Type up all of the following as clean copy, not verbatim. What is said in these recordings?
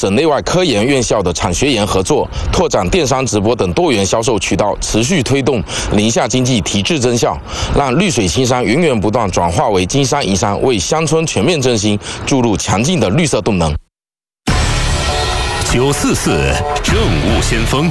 省内外科研院校的产学研合作，拓展电商直播等多元销售渠道，持续推动宁夏经济提质增效，让绿水青山源源不断转化为金山银山，为乡村全面振兴注入强劲的绿色动能。 944政务先锋。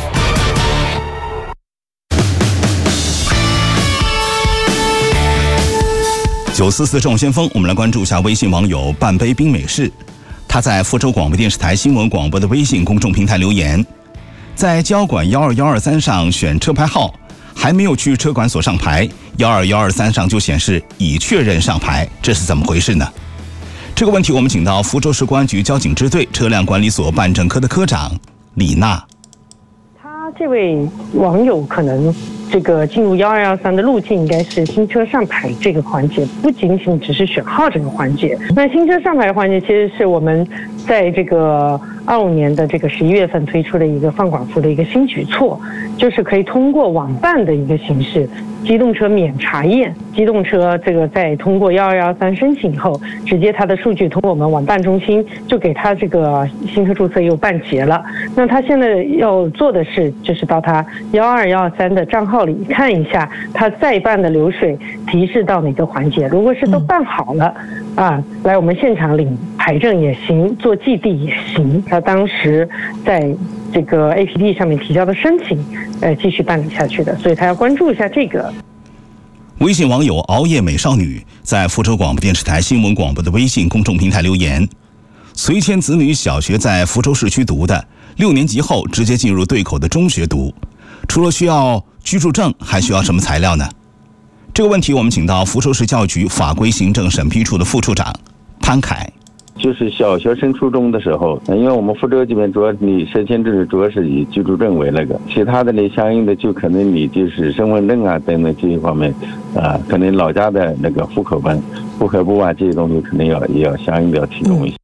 944政务先锋，我们来关注一下微信网友半杯冰美式。他在福州广播电视台新闻广播的微信公众平台留言，在交管12123上选车牌号，还没有去车管所上牌，12123上就显示已确认上牌，这是怎么回事呢？这个问题我们请到福州市公安局交警支队车辆管理所办证科的科长李娜。 他这位网友可能这个进入12123的路径应该是新车上牌这个环节，不仅仅只是选号这个环节。那新车上牌环节其实是我们在这个25年的这个11月份推出的一个放管服的一个新举措，就是可以通过网办的一个形式，机动车免查验，机动车这个在通过12123申请以后，直接它的数据通过我们网办中心就给他这个新车注册又办结了。那他现在要做的是，就是到他12123的账号里看一下他再办的流水提示到哪个环节，如果是都办好了来我们现场领牌证也行，做记地也行。他当时在这个 APP 上面提交的申请，继续办理下去的，所以他要关注一下这个。 微信网友熬夜美少女在福州广播电视台新闻广播的微信公众平台留言，随迁子女小学在福州市区读的，6年级后直接进入对口的中学读，除了需要居住证，还需要什么材料呢？这个问题我们请到福州市教育局法规行政审批处的副处长潘凯。 就是小学升初中的时候，因为我们福州这边主要你申请证主要是以居住证为那个，其他的呢相应的就可能你就是身份证啊等等这一方面，可能老家的那个户口本、户口簿啊这些东西可能也要相应的要提供一下。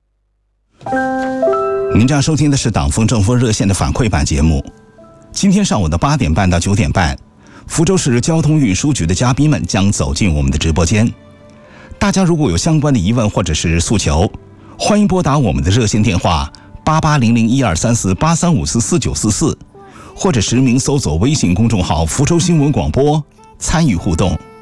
您正收听的是党风政风热线的反馈版节目。今天上午的8点半到9点半，福州市交通运输局的嘉宾们将走进我们的直播间。大家如果有相关的疑问或者是诉求，欢迎拨打我们的热线电话8800123483544944，或者实名搜索微信公众号福州新闻广播参与互动。